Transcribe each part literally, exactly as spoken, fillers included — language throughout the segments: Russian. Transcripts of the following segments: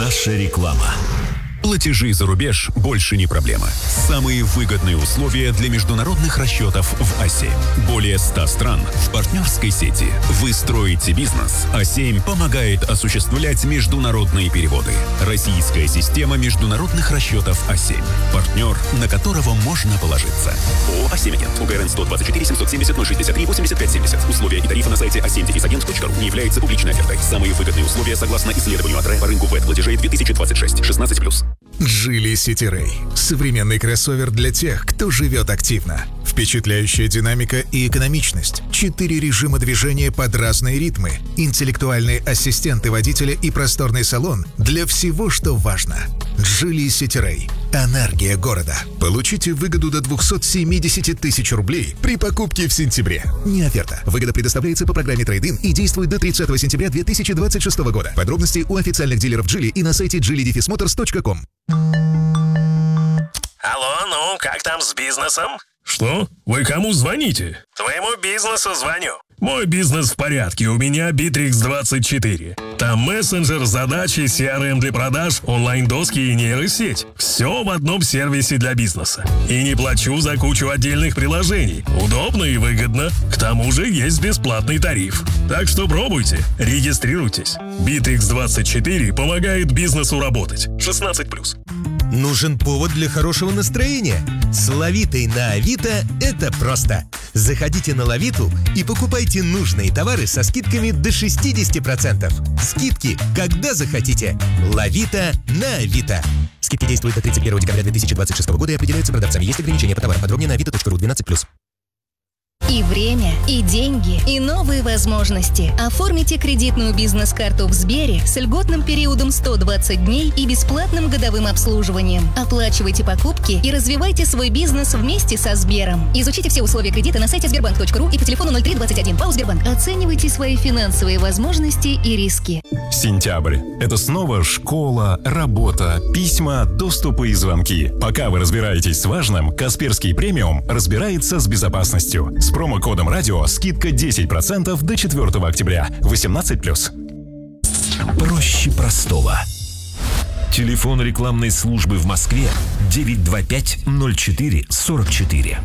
Наша реклама. Платежи за рубеж больше не проблема. Самые выгодные условия для международных расчетов в А семь. Более ста стран в партнерской сети. Вы строите бизнес. А семь помогает осуществлять международные переводы. Российская система международных расчетов А семь. Партнер, на которого можно положиться. ООО «А семь Агент». УГРН сто двадцать четыре семьсот семьдесят ноль шестьдесят три восемьдесят пять семьдесят. Условия и тарифы на сайте а семь агент точка ру не являются публичной офертой. Самые выгодные условия согласно исследованию АТРЭ по рынку веб-платежей две тысячи двадцать шесть. шестнадцать плюс. Geely City Ray. Современный кроссовер для тех, кто живет активно. Впечатляющая динамика и экономичность. Четыре режима движения под разные ритмы. Интеллектуальные ассистенты водителя и просторный салон для всего, что важно. Geely City Ray. Энергия города. Получите выгоду до двухсот семидесяти тысяч рублей при покупке в сентябре. Не оферта. Выгода предоставляется по программе Трейд-ин и действует до тридцатого сентября две тысячи двадцать шестого года. Подробности у официальных дилеров Geely и на сайте джили дефис моторс точка ком. Алло, ну, как там с бизнесом? Что? Вы кому звоните? Твоему бизнесу звоню. Мой бизнес в порядке, у меня Битрикс двадцать четыре. Там мессенджер, задачи, си ар эм для продаж, онлайн-доски и нейросеть. Все в одном сервисе для бизнеса. И не плачу за кучу отдельных приложений. Удобно и выгодно. К тому же есть бесплатный тариф. Так что пробуйте, регистрируйтесь. Битрикс двадцать четыре помогает бизнесу работать. шестнадцать плюс. Нужен повод для хорошего настроения? С Лавитой на Авито это просто. Заходите на Лавиту и покупайте нужные товары со скидками до шестидесяти процентов. Скидки, когда захотите. Лавита на Авито. Скидки действуют до тридцать первого декабря две тысячи двадцать шестого года и определяются продавцами. Есть ограничения по товарам. Подробнее на авито точка ру. двенадцать плюс. И время, и деньги, и новые возможности. Оформите кредитную бизнес-карту в Сбере с льготным периодом сто двадцать дней и бесплатным годовым обслуживанием. Оплачивайте покупки и развивайте свой бизнес вместе со Сбером. Изучите все условия кредита на сайте сбербанк точка ру и по телефону ноль три двадцать один. ПАО Сбербанк. Оценивайте свои финансовые возможности и риски. Сентябрь. Это снова школа, работа, письма, доступы и звонки. Пока вы разбираетесь с важным, Касперский премиум разбирается с безопасностью. С промокодом радио скидка десять процентов до четвёртого октября. восемнадцать плюс. Проще простого. Телефон рекламной службы в Москве девять два пять ноль четыре сорок четыре.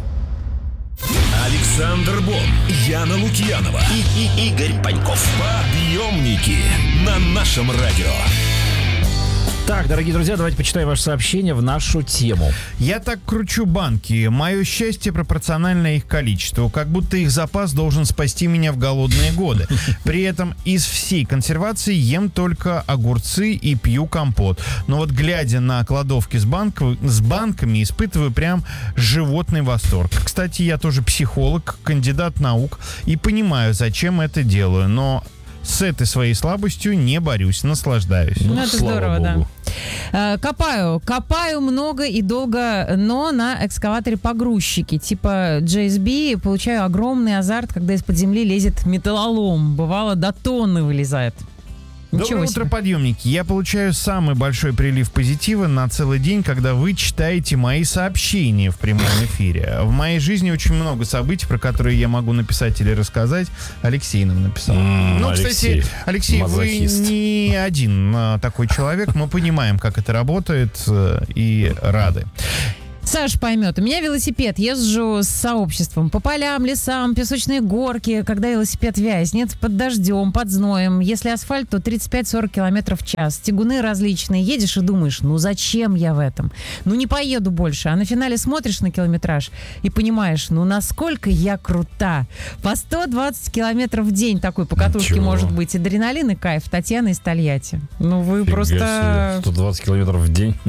Александр Бон, Яна Лукьянова и, и Игорь Паньков. Подъемники на нашем радио. Так, дорогие друзья, давайте почитаем ваше сообщение в нашу тему. Я так кручу банки. Мое счастье пропорционально их количеству. Как будто их запас должен спасти меня в голодные годы. При этом из всей консервации ем только огурцы и пью компот. Но вот глядя на кладовки с, банк... с банками, испытываю прям животный восторг. Кстати, я тоже психолог, кандидат наук и понимаю, зачем это делаю. Но с этой своей слабостью не борюсь, наслаждаюсь. Ну, это здорово, Богу. Да. Копаю. Копаю много и долго, но на экскаваторе-погрузчике типа джей эс би получаю огромный азарт, когда из-под земли лезет металлолом. Бывало, до тонны вылезает. Доброе утро, подъемники. Я получаю самый большой прилив позитива на целый день, когда вы читаете мои сообщения в прямом эфире. В моей жизни очень много событий, про которые я могу написать или рассказать. Алексей нам написал. Mm, ну, Алексей, кстати, Алексей, мазохист. Вы не один такой человек. Мы понимаем, как это работает, и рады. Саш поймет. У меня велосипед. Езжу с сообществом по полям, лесам, песочные горки. Когда велосипед вязнет, под дождем, под зноем. Если асфальт, то тридцать пять сорок километров в час. Тягуны различные. Едешь и думаешь, ну зачем я в этом? Ну не поеду больше. А на финале смотришь на километраж и понимаешь, ну насколько я крута. По сто двадцать километров в день такой покатушки Ничего. Может быть. Адреналин и кайф. Татьяна из Тольятти. Ну вы Фига просто... себе. сто двадцать километров в день.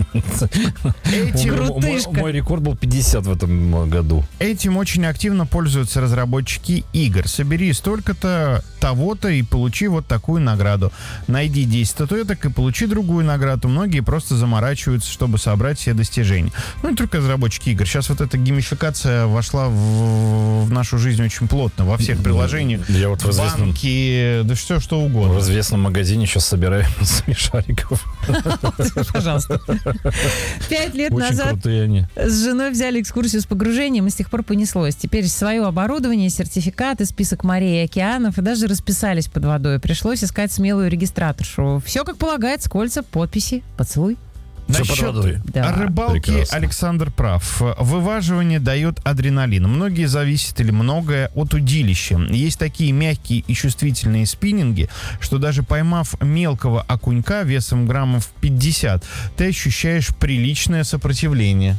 Крутышка. Мой рекорд был пятьдесят в этом году. Этим очень активно пользуются разработчики игр. Собери столько-то, того-то и получи вот такую награду. Найди десять статуэток и получи другую награду. Многие просто заморачиваются, чтобы собрать все достижения. Ну, не только разработчики игр. Сейчас вот эта геймификация вошла в, в нашу жизнь очень плотно. Во всех приложениях. Я вот в известном... банки, да все что угодно. В известном магазине сейчас собираю смешариков. Пожалуйста. Пять лет Очень назад... крутые они. С женой взяли экскурсию с погружением, и с тех пор понеслось. Теперь свое оборудование, сертификаты, список морей и океанов, и даже расписались под водой. Пришлось искать смелую регистраторшу. Все как полагается, кольца, подписи, поцелуй. Все под водой. Да. Рыбалки Прекрасно. Александр прав. Вываживание дает адреналин. Многие зависят или многое от удилища. Есть такие мягкие и чувствительные спиннинги, что даже поймав мелкого окунька весом граммов пятьдесят, ты ощущаешь приличное сопротивление.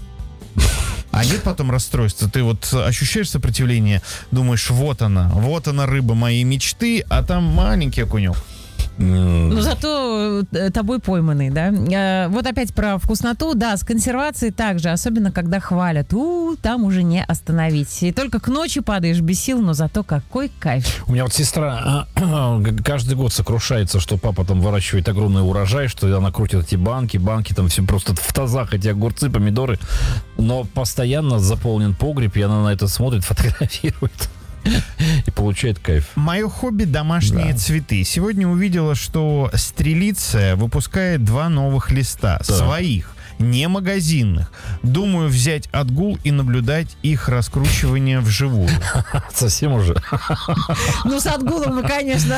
А нет потом расстройства? Ты вот ощущаешь сопротивление, думаешь, вот она, вот она рыба моей мечты, а там маленький окунек. Ну, зато э, тобой пойманный, да? Э, вот опять про вкусноту. Да, с консервацией также, особенно когда хвалят. У, там уже не остановить. И только к ночи падаешь без сил, но зато какой кайф. У меня вот сестра каждый год сокрушается, что папа там выращивает огромный урожай, что она крутит эти банки, банки там все просто в тазах, эти огурцы, помидоры. Но постоянно заполнен погреб, и она на это смотрит, фотографирует. И получает кайф. Мое хобби — домашние Да. цветы. Сегодня увидела, что Стрелиция выпускает два новых листа. Да. Своих, не магазинных. Думаю взять отгул и наблюдать их раскручивание вживую. Совсем уже. Ну, с отгулом, ну, конечно.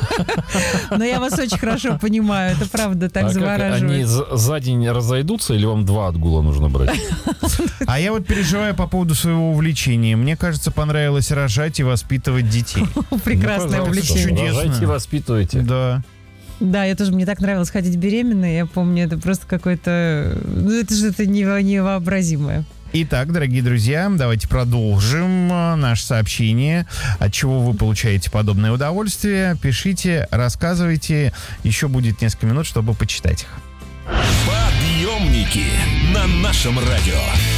Но я вас очень хорошо понимаю. Это правда так А как, завораживает. они за, за день разойдутся или вам два отгула нужно брать? А я вот переживаю по поводу своего увлечения. Мне кажется, понравилось рожать и воспитывать детей. Прекрасное Ну, пожалуйста, увлечение. Чудесно. Рожайте, воспитывайте. Да. Да, я тоже, мне так нравилось ходить беременной. Я помню, это просто какое-то... Ну, это же это нево- невообразимое. Итак, дорогие друзья, давайте продолжим а, наше сообщение. От чего вы получаете подобное удовольствие? Пишите, рассказывайте. Еще будет несколько минут, чтобы почитать их. Подъемники на нашем радио.